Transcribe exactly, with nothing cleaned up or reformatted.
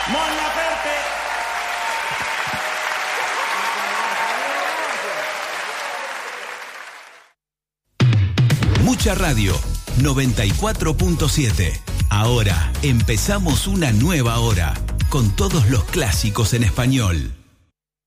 Mon Laferte. Mucha Radio, noventa y cuatro punto siete. Ahora empezamos una nueva hora con todos los clásicos en español.